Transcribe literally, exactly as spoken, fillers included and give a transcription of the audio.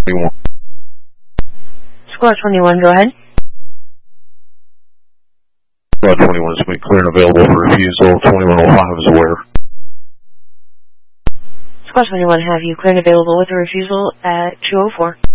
Squad twenty-one, go ahead. Squad twenty-one is going to be clear and available for refusal. twenty-one oh five is aware. Squad twenty-one, have you clear and available with a refusal at two oh four.